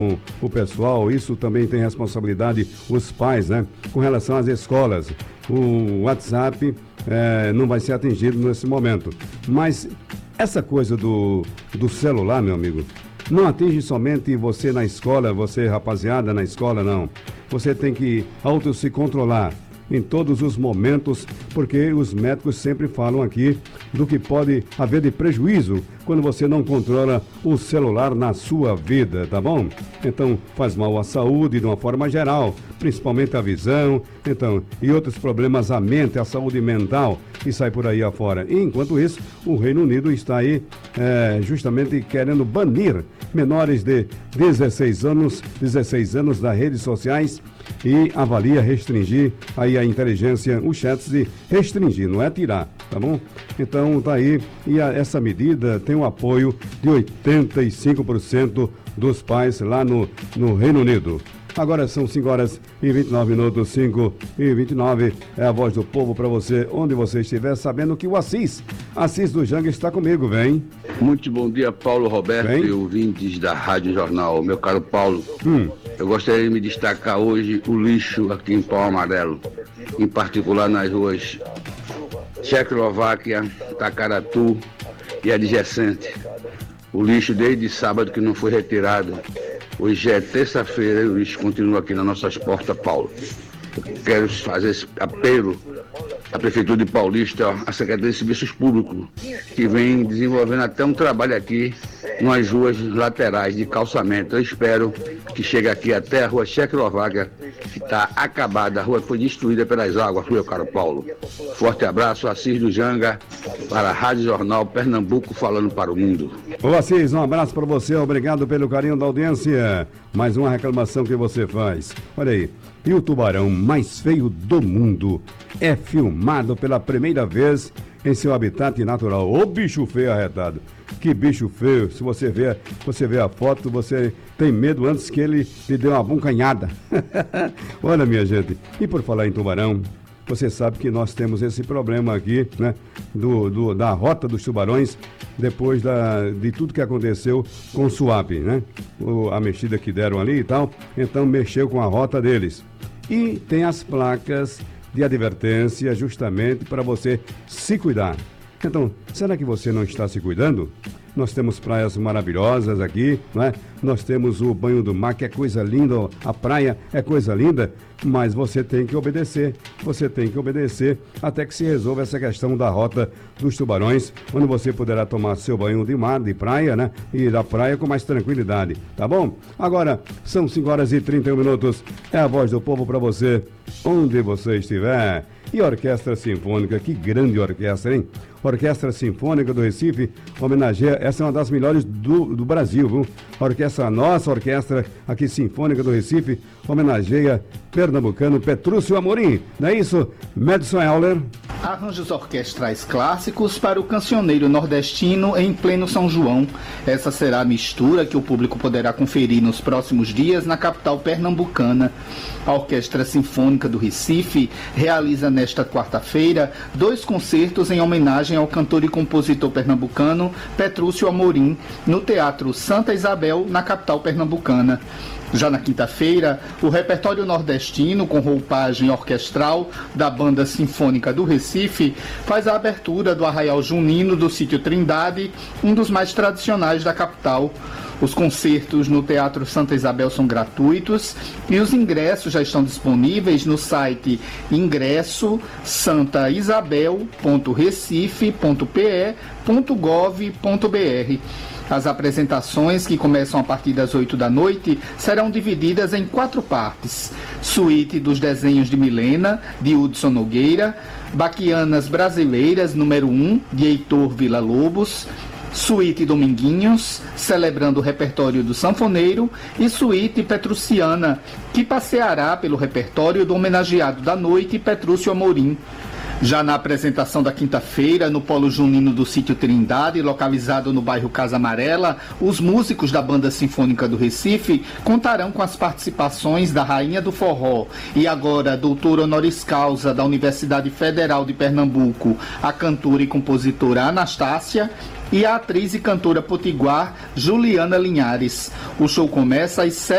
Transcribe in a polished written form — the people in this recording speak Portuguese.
o pessoal, isso também tem responsabilidade os pais, né? Com relação às escolas, o WhatsApp não vai ser atingido nesse momento. Mas essa coisa do celular, meu amigo, não atinge somente você na escola, você rapaziada na escola, não. Você tem que se controlar em todos os momentos, porque os médicos sempre falam aqui do que pode haver de prejuízo quando você não controla o celular na sua vida, tá bom? Então, faz mal à saúde de uma forma geral, principalmente a visão, e outros problemas à mente, à saúde mental, e sai por aí afora. E, enquanto isso, o Reino Unido está aí justamente querendo banir menores de 16 anos das redes sociais e avalia restringir aí a inteligência, os chats de restringir, não é tirar, tá bom? Então tá aí, e essa medida tem o apoio de 85% dos pais lá no Reino Unido. Agora são 5h29, 5h29, é a voz do povo para você, onde você estiver, sabendo que o Assis do Janga está comigo, vem. Muito bom dia, Paulo Roberto Bem? E ouvintes da Rádio Jornal. Meu caro Paulo, eu gostaria de me destacar hoje o lixo aqui em Pau Amarelo, em particular nas ruas Tchecoslováquia, Tacaratu e adjacente. O lixo desde sábado que não foi retirado. Hoje é terça-feira e o lixo continua aqui nas nossas portas, Paulo. Eu quero fazer esse apelo à Prefeitura de Paulista, à Secretaria de Serviços Públicos, que vem desenvolvendo até um trabalho aqui nas ruas laterais de calçamento. Eu espero que chegue aqui até a rua Tchecoslováquia, que está acabada, a rua foi destruída pelas águas, meu caro Paulo. Forte abraço, Assis do Janga, para a Rádio Jornal Pernambuco, falando para o mundo. Ô Assis, um abraço para você, obrigado pelo carinho da audiência. Mais uma reclamação que você faz. Olha aí, e o tubarão mais feio do mundo é filmado pela primeira vez em seu habitat natural. Ô bicho feio arretado, que bicho feio. Se você vê a foto, você tem medo antes que ele lhe dê uma buncanhada. Olha, minha gente, e por falar em tubarão, você sabe que nós temos esse problema aqui, né, da rota dos tubarões, depois de tudo que aconteceu com o Suape, né, a mexida que deram ali e tal, então mexeu com a rota deles. E tem as placas de advertência justamente para você se cuidar. Então, será que você não está se cuidando? Nós temos praias maravilhosas aqui, não é? Nós temos o banho do mar, que é coisa linda, a praia é coisa linda, mas você tem que obedecer até que se resolva essa questão da rota dos tubarões, onde você poderá tomar seu banho de mar, de praia, né? E ir à praia com mais tranquilidade, tá bom? Agora, são 5h31, é a voz do povo para você, onde você estiver. E a Orquestra Sinfônica, que grande orquestra, hein? Orquestra Sinfônica do Recife homenageia, essa é uma das melhores do Brasil, viu? Nossa orquestra aqui Sinfônica do Recife homenageia pernambucano Petrúcio Amorim, não é isso, Madison Euler? Arranjos orquestrais clássicos para o cancioneiro nordestino em pleno São João. Essa será a mistura que o público poderá conferir nos próximos dias na capital pernambucana. A Orquestra Sinfônica do Recife realiza nesta quarta-feira 2 concertos em homenagem ao cantor e compositor pernambucano Petrúcio Amorim, no Teatro Santa Isabel, na capital pernambucana. Já na quinta-feira, o repertório nordestino, com roupagem orquestral da Banda Sinfônica do Recife, faz a abertura do Arraial Junino do Sítio Trindade, um dos mais tradicionais da capital. Os concertos no Teatro Santa Isabel são gratuitos e os ingressos já estão disponíveis no site ingresso santaisabel.recife.pe.gov.br. As apresentações, que começam a partir das 8 da noite, serão divididas em 4 partes. Suíte dos desenhos de Milena, de Hudson Nogueira, Baquianas Brasileiras, número 1, de Heitor Villa-Lobos, Suíte Dominguinhos, celebrando o repertório do sanfoneiro, e Suíte Petruciana, que passeará pelo repertório do homenageado da noite, Petrúcio Amorim. Já na apresentação da quinta-feira, no Polo Junino do Sítio Trindade, localizado no bairro Casa Amarela, os músicos da Banda Sinfônica do Recife contarão com as participações da Rainha do Forró e agora doutora honoris causa da Universidade Federal de Pernambuco, a cantora e compositora Anastácia, e a atriz e cantora potiguar Juliana Linhares. O show começa às 7